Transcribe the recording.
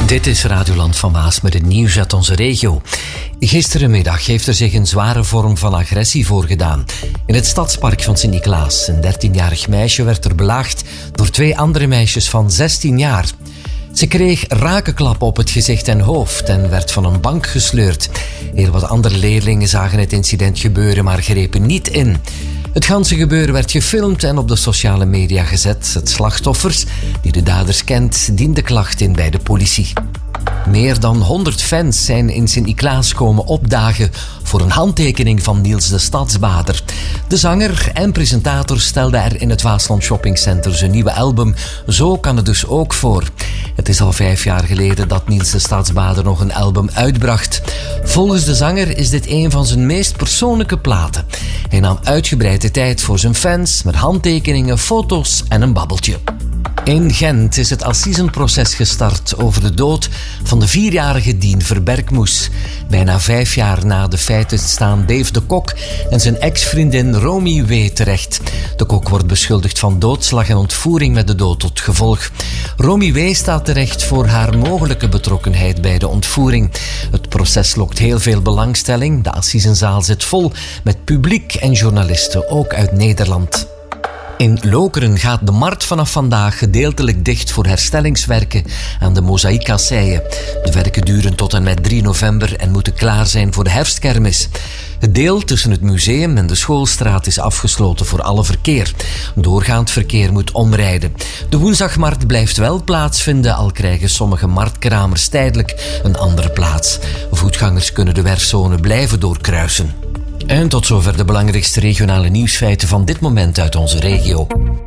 Dit is Radioland van Waas met het nieuws uit onze regio. Gisterenmiddag heeft er zich een zware vorm van agressie voorgedaan. In het stadspark van Sint-Niklaas. Een 13-jarig meisje werd er belaagd door 2 andere meisjes van 16 jaar. Ze kreeg rakenklappen op het gezicht en hoofd en werd van een bank gesleurd. Heel wat andere leerlingen zagen het incident gebeuren, maar grepen niet in. Het ganse gebeuren werd gefilmd en op de sociale media gezet. Het slachtoffers, die de daders kent, diende klacht in bij de politie. Meer dan 100 fans zijn in Sint-Niklaas komen opdagen voor een handtekening van Niels de Stadsbader. De zanger en presentator stelde er in het Waasland Shopping Center zijn nieuwe album Zo kan het dus ook voor. Het is al 5 jaar geleden dat Niels de Stadsbader nog een album uitbracht. Volgens de zanger is dit een van zijn meest persoonlijke platen. Hij nam uitgebreid de tijd voor zijn fans met handtekeningen, foto's en een babbeltje. In Gent is het assisenproces gestart over de dood van de 4-jarige Dien Verberkmoes. Bijna 5 jaar na de feiten staan Dave de Kok en zijn ex-vriendin Romy W. terecht. De Kok wordt beschuldigd van doodslag en ontvoering met de dood tot gevolg. Romy W. staat terecht voor haar mogelijke betrokkenheid bij de ontvoering. Het proces lokt heel veel belangstelling. De assisenzaal zit vol met publiek en journalisten, ook uit Nederland. In Lokeren gaat de markt vanaf vandaag gedeeltelijk dicht voor herstellingswerken aan de mozaïekasseien. De werken duren tot en met 3 november en moeten klaar zijn voor de herfstkermis. Het deel tussen het museum en de schoolstraat is afgesloten voor alle verkeer. Doorgaand verkeer moet omrijden. De woensdagmarkt blijft wel plaatsvinden, al krijgen sommige marktkramers tijdelijk een andere plaats. Voetgangers kunnen de werfzone blijven doorkruisen. En tot zover de belangrijkste regionale nieuwsfeiten van dit moment uit onze regio.